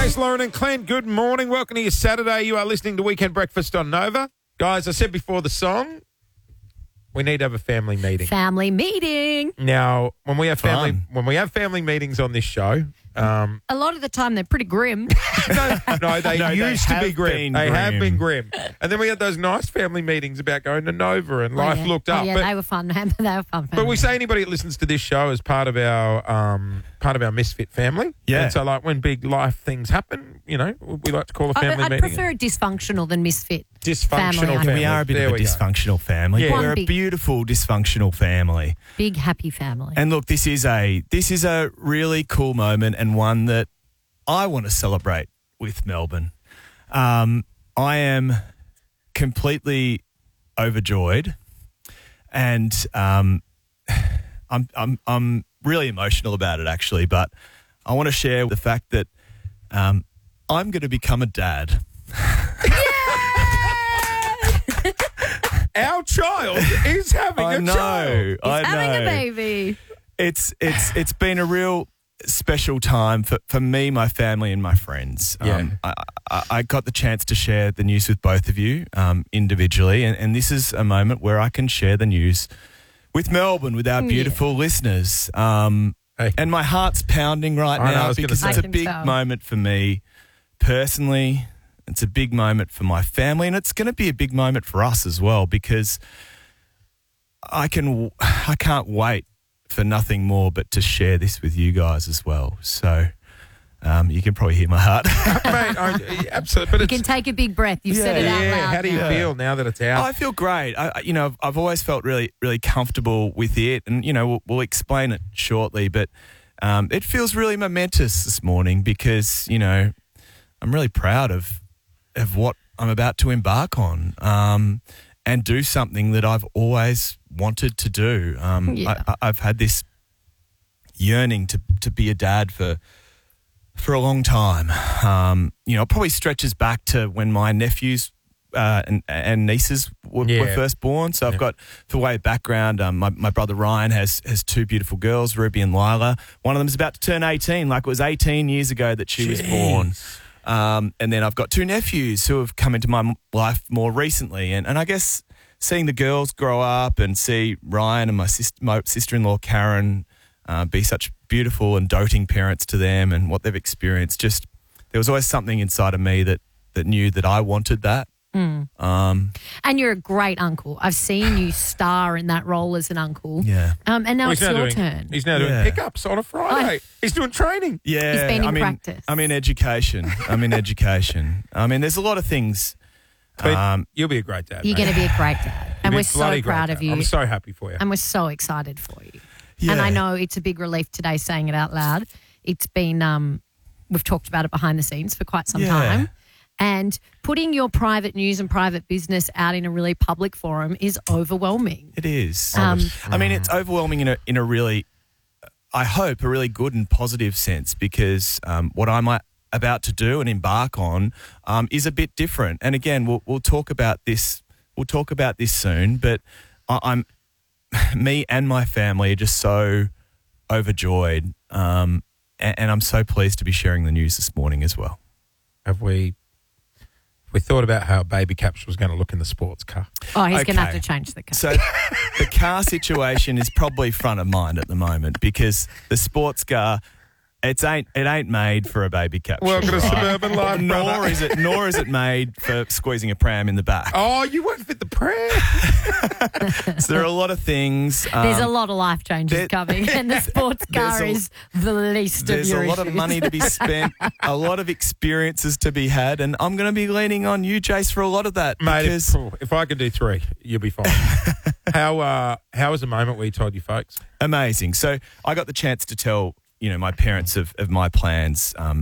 Jace, Lauren and Clint, good morning. Welcome to your Saturday. You are listening to Weekend Breakfast on Nova. Guys, I said before the song, we need to have a family meeting. Family meeting. Now, when we have family meetings on this show, A lot of the time they're pretty grim. they used to be grim. They have been grim. And then we had those nice family meetings about going to Nova and life looked up. Yeah, they were fun. They were fun. But we say anybody that listens to this show is part of our misfit family. Yeah. And so, like, when big life things happen, you know, we like to call a family I'd meeting. prefer dysfunctional than misfit. Dysfunctional family. We are a bit of a dysfunctional family. Yeah. We're a One big- beautiful dysfunctional family. Big happy family. And look, this is a really cool moment and one that I want to celebrate with Melbourne. I am completely overjoyed, and I'm really emotional about it actually. But I want to share the fact that I'm going to become a dad. Our child is having a child. I know. Having a baby. It's been a real special time for me, my family, and my friends. Yeah. I got the chance to share the news with both of you individually, and this is a moment where I can share the news with Melbourne, with our beautiful listeners. And my heart's pounding right now because it's a big moment for me personally. It's a big moment for my family, and it's going to be a big moment for us as well because I can't wait for nothing more but to share this with you guys as well. So you can probably hear my heart. Mate, absolutely. But You can take a big breath. You've said it out loud. How do you feel now that it's out? I feel great. I've always felt really, really comfortable with it, and we'll explain it shortly. But it feels really momentous this morning because I'm really proud of what I'm about to embark on and do something that I've always wanted to do. I've had this yearning to be a dad for a long time. It probably stretches back to when my nephews and nieces were first born. So I've got, for way of background, my brother Ryan has two beautiful girls, Ruby and Lila. One of them is about to turn 18, like it was 18 years ago that she was born. And then I've got two nephews who have come into my life more recently. And I guess seeing the girls grow up and see Ryan and my sister-in-law Karen be such beautiful and doting parents to them and what they've experienced, just there was always something inside of me that knew that I wanted that. And you're a great uncle. I've seen you star in that role as an uncle. Yeah. And now it's your turn. He's now doing pickups on a Friday. He's doing training. Yeah. He's been in practice. I'm in education. I mean, there's a lot of things. You'll be a great dad. You're going to be a great dad. And we're so proud of you. I'm so happy for you. And we're so excited for you. Yeah. And I know it's a big relief today saying it out loud. It's been, we've talked about it behind the scenes for quite some time. And putting your private news and private business out in a really public forum is overwhelming. It is. I mean, it's overwhelming in a really, I hope, a really good and positive sense because what I'm about to do and embark on is a bit different. And again, we'll talk about this. We'll talk about this soon. But me and my family are just so overjoyed, and I'm so pleased to be sharing the news this morning as well. Have we thought about how a baby capsule was going to look in the sports car? Oh, he's going to have to change the car. So the car situation is probably front of mind at the moment because the sports car, it ain't made for a baby capsule. Welcome to suburban life, nor is it made for squeezing a pram in the back. Oh, you won't fit the pram. So there are a lot of things. There's a lot of life changes coming, and the sports car is the least of your issues. There's a lot of money to be spent, a lot of experiences to be had, and I'm going to be leaning on you, Jace, for a lot of that. Mate, if I can do 3, you'll be fine. How was the moment where you told your folks? Amazing. So I got the chance to tell my parents of my plans